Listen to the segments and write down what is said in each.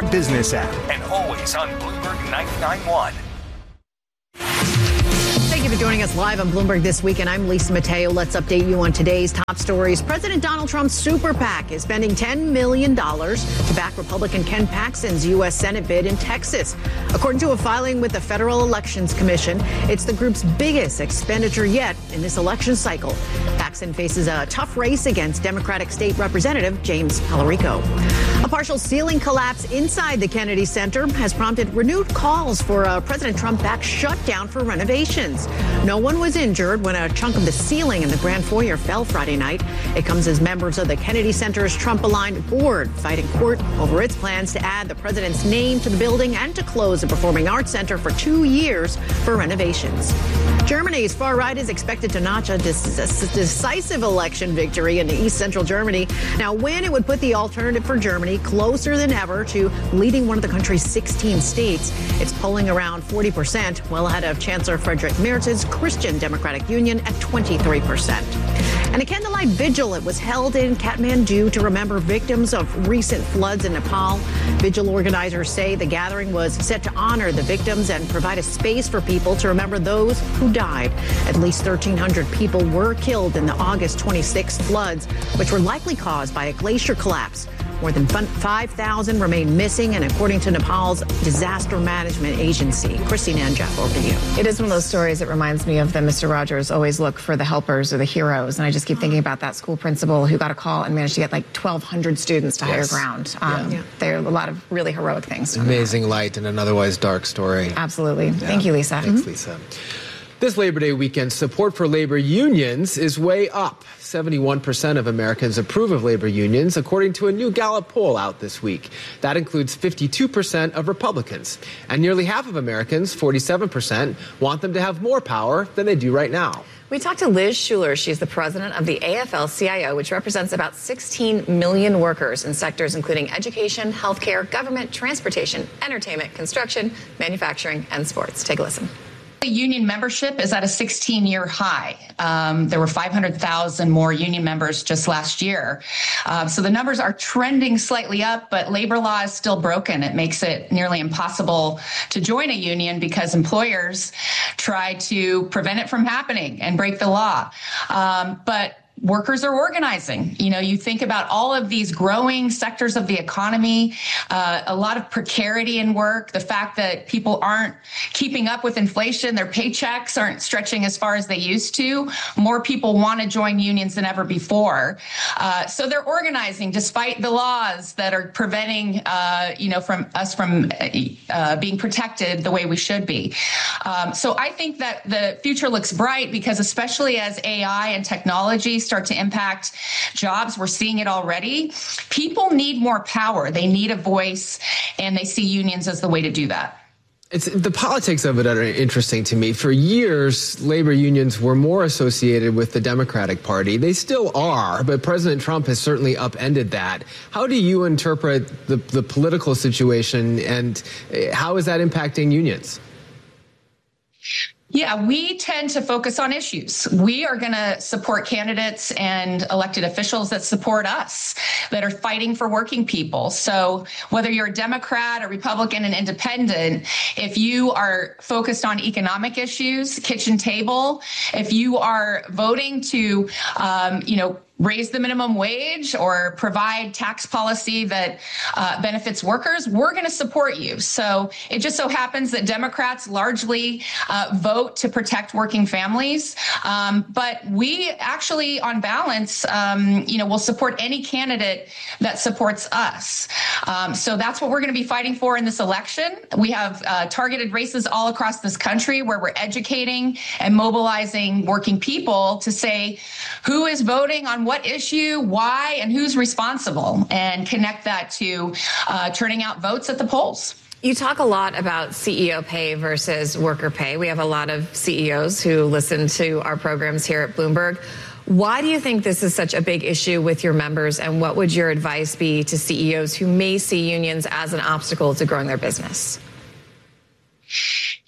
business app, and always on Bloomberg 99.1. Thank you for joining us live on Bloomberg This Week, and I'm Lisa Mateo. Let's update you on today's top stories. President Donald Trump's super PAC is spending $10 million to back Republican Ken Paxton's U.S. Senate bid in Texas. According to a filing with the Federal Elections Commission, it's the group's biggest expenditure yet in this election cycle. Paxton faces a tough race against Democratic State Representative James Allarico. A partial ceiling collapse inside the Kennedy Center has prompted renewed calls for a President Trump-backed shutdown for renovations. No one was injured when a chunk of the ceiling in the Grand Foyer fell Friday night. It comes as members of the Kennedy Center's Trump-aligned board fight in court over its plans to add the president's name to the building and to close the Performing Arts Center for 2 years for renovations. Germany's far right is expected to notch a decisive election victory in East Central Germany. Now, when it would put the Alternative for Germany closer than ever to leading one of the country's 16 states. It's polling around 40%, well ahead of Chancellor Friedrich Merz's Christian Democratic Union at 23%. And a candlelight vigil, it was held in Kathmandu to remember victims of recent floods in Nepal. Vigil organizers say the gathering was set to honor the victims and provide a space for people to remember those who died. At least 1,300 people were killed in the August 26 floods, which were likely caused by a glacier collapse. More than 5,000 remain missing, and according to Nepal's disaster management agency. Christine and Jeff, over to you. It is one of those stories that reminds me of the Mr. Rogers always look for the helpers or the heroes. And I just keep thinking about that school principal who got a call and managed to get like 1,200 students to higher ground. There are a lot of really heroic things. Amazing light in an otherwise dark story. Absolutely. Yeah. Thank you, Lisa. Thanks, Lisa. This Labor Day weekend, support for labor unions is way up. 71% of Americans approve of labor unions, according to a new Gallup poll out this week. That includes 52% of Republicans. And nearly half of Americans, 47%, want them to have more power than they do right now. We talked to Liz Schuler. She's the president of the AFL-CIO, which represents about 16 million workers in sectors including education, healthcare, government, transportation, entertainment, construction, manufacturing, and sports. Take a listen. Union membership is at a 16-year high. There were 500,000 more union members just last year. So the numbers are trending slightly up, but labor law is still broken. It makes it nearly impossible to join a union because employers try to prevent it from happening and break the law. But workers are organizing. You know, you think about all of these growing sectors of the economy, a lot of precarity in work, the fact that people aren't keeping up with inflation, their paychecks aren't stretching as far as they used to. More people want to join unions than ever before. So they're organizing despite the laws that are preventing, from being protected the way we should be. So I think that the future looks bright because especially as AI and technology start to impact jobs, we're seeing it already. People need more power. They need a voice, and they see unions as the way to do that. It's the politics of it are interesting to me. For years, labor unions were more associated with the Democratic Party. They still are, but President Trump has certainly upended that. How do you interpret the political situation, and how is that impacting unions? Yeah, we tend to focus on issues. We are going to support candidates and elected officials that support us, that are fighting for working people. So whether you're a Democrat, a Republican, an independent, if you are focused on economic issues, kitchen table, if you are voting to, raise the minimum wage or provide tax policy that benefits workers, we're going to support you. So it just so happens that Democrats largely vote to protect working families. But we actually, on balance, will support any candidate that supports us. So that's what we're going to be fighting for in this election. We have targeted races all across this country where we're educating and mobilizing working people to say who is voting on what issue, why, and who's responsible, and connect that to turning out votes at the polls. You talk a lot about CEO pay versus worker pay. We have a lot of CEOs who listen to our programs here at Bloomberg. Why do you think this is such a big issue with your members, and what would your advice be to CEOs who may see unions as an obstacle to growing their business?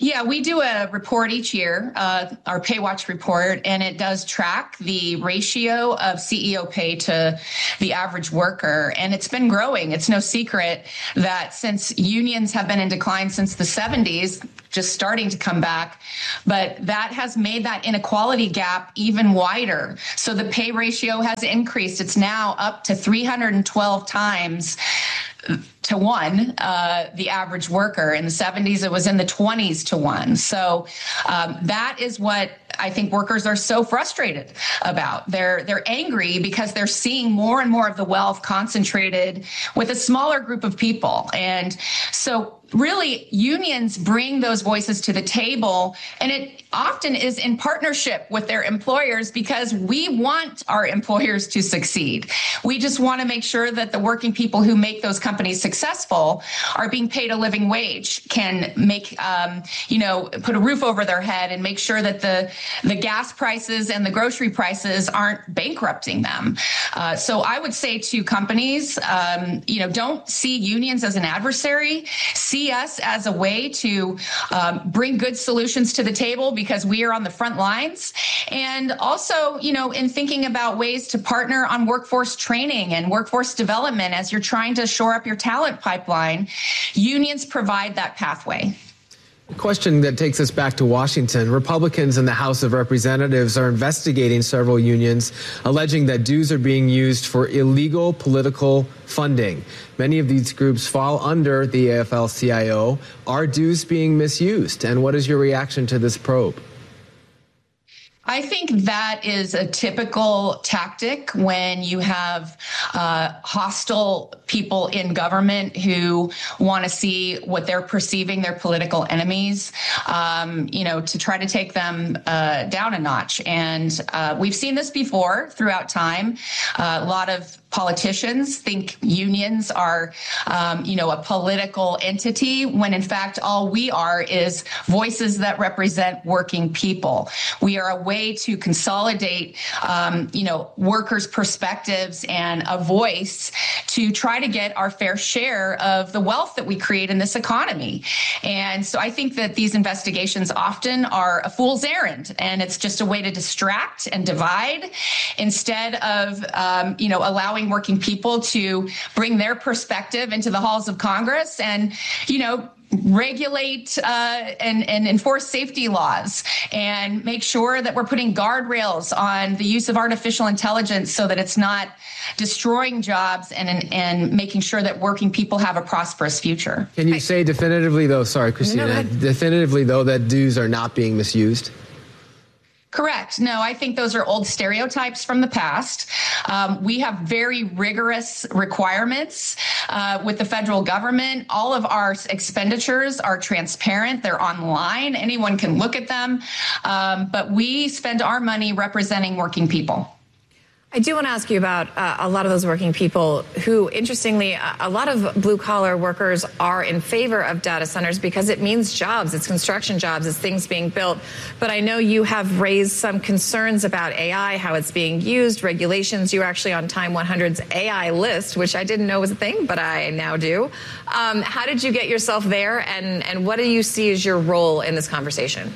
Yeah, we do a report each year, our PayWatch report, and it does track the ratio of CEO pay to the average worker. And it's been growing. It's no secret that since unions have been in decline since the 70s, just starting to come back, but that has made that inequality gap even wider. So the pay ratio has increased. It's now up to 312 times to 1, the average worker. In the 70s, it was in the 20s to 1. So that is what I think workers are so frustrated about. They're angry because they're seeing more and more of the wealth concentrated with a smaller group of people. And so really, unions bring those voices to the table, and it often is in partnership with their employers because we want our employers to succeed. We just want to make sure that the working people who make those companies successful are being paid a living wage, can make, put a roof over their head and make sure that the gas prices and the grocery prices aren't bankrupting them. So I would say to companies, don't see unions as an adversary. See us as a way to bring good solutions to the table because we are on the front lines. And also, in thinking about ways to partner on workforce training and workforce development as you're trying to shore up your talent pipeline, unions provide that pathway. A question that takes us back to Washington. Republicans in the House of Representatives are investigating several unions, alleging that dues are being used for illegal political funding. Many of these groups fall under the AFL-CIO. Are dues being misused? And what is your reaction to this probe? I think that is a typical tactic when you have hostile people in government who want to see what they're perceiving their political enemies, to try to take them down a notch. And we've seen this before throughout time. A lot of politicians think unions are, a political entity when in fact all we are is voices that represent working people. We are a way to consolidate, workers' perspectives and a voice to try to get our fair share of the wealth that we create in this economy. And so I think that these investigations often are a fool's errand, and it's just a way to distract and divide instead of, allowing working people to bring their perspective into the halls of Congress and, regulate and enforce safety laws and make sure that we're putting guardrails on the use of artificial intelligence so that it's not destroying jobs and making sure that working people have a prosperous future. Can you say definitively, though, sorry, Christina, definitively, though, that dues are not being misused? Correct. No, I think those are old stereotypes from the past. We have very rigorous requirements with the federal government. All of our expenditures are transparent. They're online. Anyone can look at them. But we spend our money representing working people. I do want to ask you about a lot of those working people who, interestingly, a lot of blue-collar workers are in favor of data centers because it means jobs. It's construction jobs. It's things being built. But I know you have raised some concerns about AI, how it's being used, regulations. You're actually on Time 100's AI list, which I didn't know was a thing, but I now do. How did you get yourself there, and what do you see as your role in this conversation?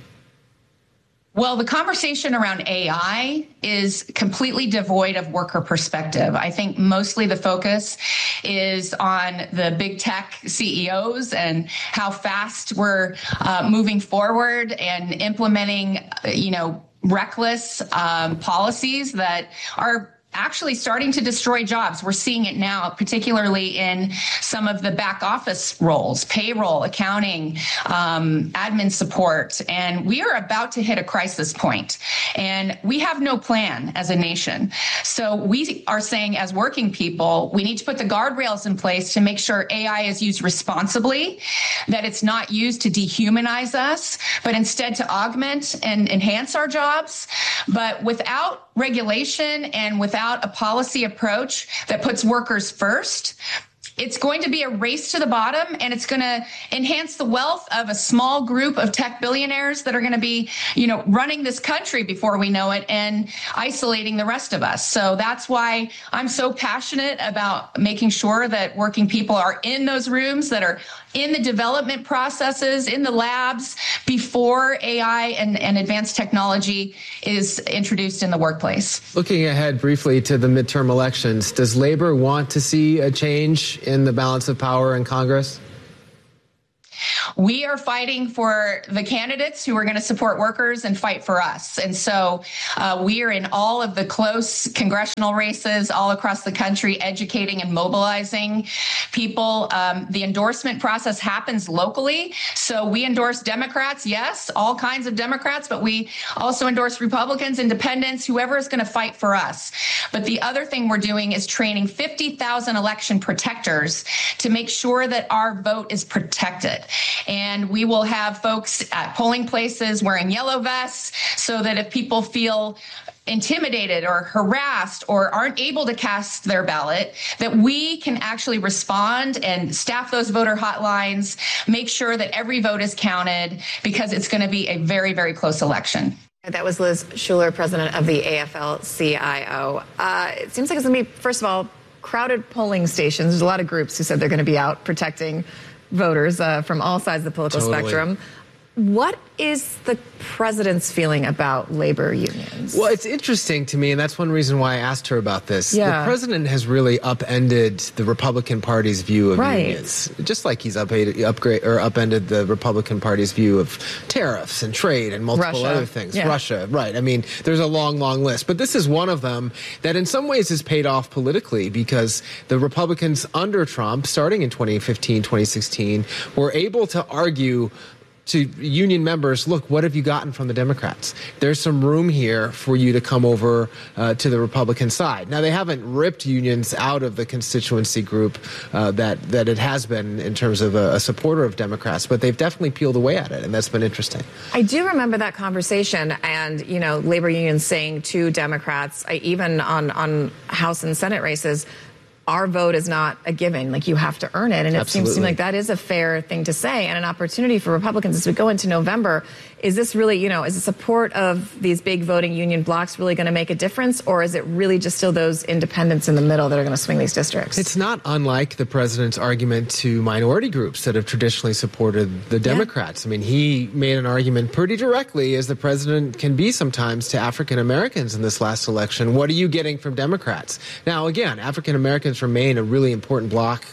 Well, the conversation around AI is completely devoid of worker perspective. I think mostly the focus is on the big tech CEOs and how fast we're moving forward and implementing, reckless policies that are actually starting to destroy jobs. We're seeing it now, particularly in some of the back office roles, payroll, accounting, admin support. And we are about to hit a crisis point, and we have no plan as a nation. So we are saying, as working people, we need to put the guardrails in place to make sure AI is used responsibly, that it's not used to dehumanize us, but instead to augment and enhance our jobs. But without regulation and without a policy approach that puts workers first, It's going to be a race to the bottom, and it's going to enhance the wealth of a small group of tech billionaires that are going to be, running this country before we know it and isolating the rest of us. So that's why I'm so passionate about making sure that working people are in those rooms, that are in the development processes, in the labs before AI and advanced technology is introduced in the workplace. Looking ahead briefly to the midterm elections, does Labor want to see a change in the balance of power in Congress? We are fighting for the candidates who are going to support workers and fight for us. And so we are in all of the close congressional races all across the country, educating and mobilizing people. The endorsement process happens locally. So we endorse Democrats, yes, all kinds of Democrats, but we also endorse Republicans, independents, whoever is going to fight for us. But the other thing we're doing is training 50,000 election protectors to make sure that our vote is protected. And we will have folks at polling places wearing yellow vests so that if people feel intimidated or harassed or aren't able to cast their ballot, that we can actually respond and staff those voter hotlines, make sure that every vote is counted, because it's going to be a very, very close election. That was Liz Shuler, president of the AFL-CIO. It seems like it's going to be, first of all, crowded polling stations. There's a lot of groups who said they're going to be out protecting voters from all sides of the political spectrum. What is the president's feeling about labor unions? Well, it's interesting to me, and that's one reason why I asked her about this. Yeah. The president has really upended the Republican Party's view of unions, just like he's upended the Republican Party's view of tariffs and trade and multiple other things. Yeah. Russia, right. I mean, there's a long, long list. But this is one of them that in some ways has paid off politically, because the Republicans under Trump, starting in 2015, 2016, were able to argue to union members, look, what have you gotten from the Democrats? There's some room here for you to come over to the Republican side. Now, they haven't ripped unions out of the constituency group that it has been in terms of a supporter of Democrats, but they've definitely peeled away at it, and that's been interesting. I do remember that conversation, and, labor unions saying to Democrats, even on House and Senate races, our vote is not a given. Like, you have to earn it. And it seems to me like that is a fair thing to say, and an opportunity for Republicans as we go into November. Is this really, is the support of these big voting union blocs really going to make a difference? Or is it really just still those independents in the middle that are going to swing these districts? It's not unlike the president's argument to minority groups that have traditionally supported the Democrats. Yeah. I mean, he made an argument pretty directly, as the president can be sometimes, to African Americans in this last election. What are you getting from Democrats? Now, again, African Americans remain a really important block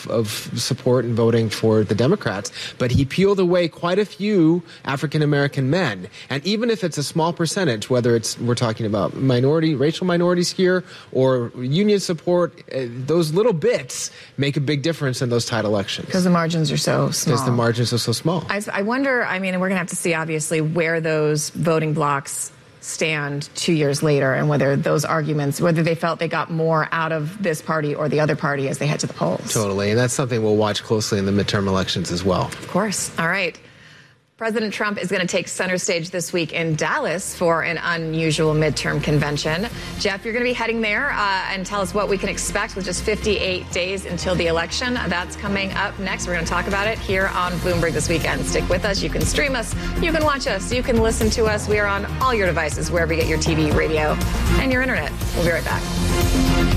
of support and voting for the Democrats, but he peeled away quite a few African American men. And even if it's a small percentage, whether we're talking about racial minorities here or union support, those little bits make a big difference in those tight elections. Because the margins are so small. Because the margins are so small. I wonder, we're going to have to see, obviously, where those voting blocs stand 2 years later, and whether those arguments, whether they felt they got more out of this party or the other party as they head to the polls. Totally. And that's something we'll watch closely in the midterm elections as well. Of course. All right. President Trump is going to take center stage this week in Dallas for an unusual midterm convention. Jeff, you're going to be heading there and tell us what we can expect with just 58 days until the election. That's coming up next. We're going to talk about it here on Bloomberg This Weekend. Stick with us. You can stream us. You can watch us. You can listen to us. We are on all your devices, wherever you get your TV, radio, and your internet. We'll be right back.